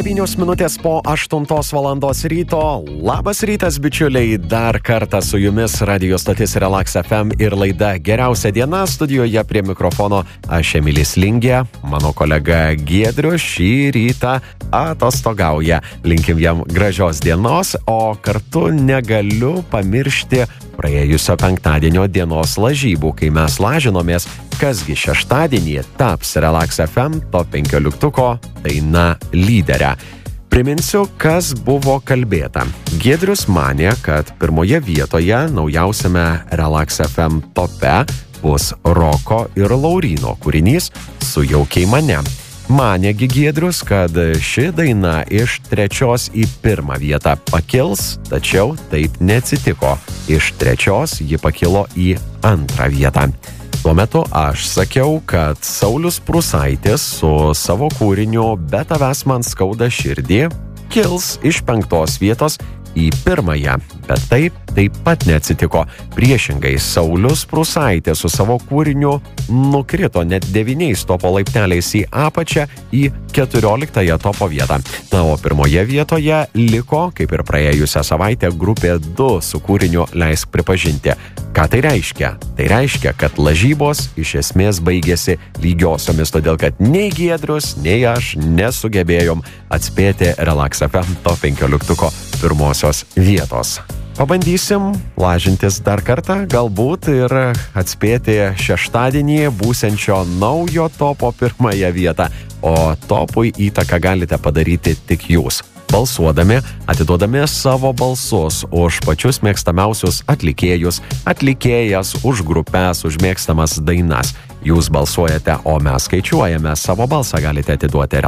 9 minutės po 8 valandos ryto. Labas rytas, bičiuliai. Dar kartą su jumis radio stotis Relax FM ir laida Geriausia diena. Studijoje prie mikrofono aš Emilis Lingė. Mano kolega Giedrius šį rytą atostogauja. Linkim jam gražios dienos, o kartu negaliu pamiršti praėjusio penktadienio dienos lažybų, kai mes lažinomės, kasgi šeštadienį taps Relax FM top 15 daina lyderę. Priminsiu, kas buvo kalbėta. Giedrius manė, kad pirmoje vietoje naujausiame Relax FM tope bus Roko ir Lauryno kūrinys Sujaukiai mane. Manėgi Giedrius, kad ši daina iš 3 į 1 vietą pakils, tačiau taip neatsitiko. Iš 3 ji pakilo į 2 vietą. Tuo metu aš sakiau, kad Saulius Prūsaitis su savo kūriniu Be tavęs man skauda širdį kils iš 5 vietos į 1, bet taip pat neatsitiko. Priešingai, Saulius Prūsaitis su savo kūriniu nukrito net 9 topo laipteliais į apačią į 14 topo vietą. Na, o 1 vietoje liko, kaip ir praėjusią savaitę, grupė 2 su kūriniu Leisk pripažinti. Ką tai reiškia? Tai reiškia, kad lažybos iš esmės baigėsi lygiosiomis, todėl kad nei Giedrius, nei aš nesugebėjom atspėti Relax FM top 15 pirmosios vietos. Pabandysim lažintis dar kartą, galbūt ir atspėti šeštadienį būsiančio naujo topo 1 vietą, o topui įtaką galite padaryti tik jūs. Balsuodami, atiduodami savo balsus už pačius mėgstamiausius atlikėjus, atlikėjas, už grupes, už mėgstamas dainas. Jūs balsuojate, o mes skaičiuojame. Savo balsą galite atiduoti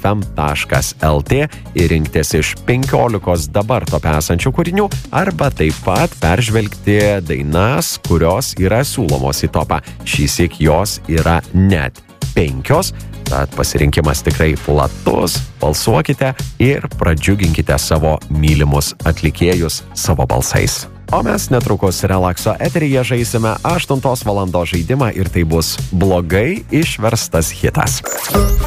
relaxfm.lt ir rinktis iš 15 dabar tope esančių kūrinių, arba taip pat peržvelgti dainas, kurios yra siūlomos į topą. Šįsyk jos yra net 5, tad pasirinkimas tikrai platus. Balsuokite ir pradžiuginkite savo mylimus atlikėjus savo balsais. O mes netrukus Relaxo eteryje žaisime 8 valandos žaidimą ir tai bus blogai išverstas hitas.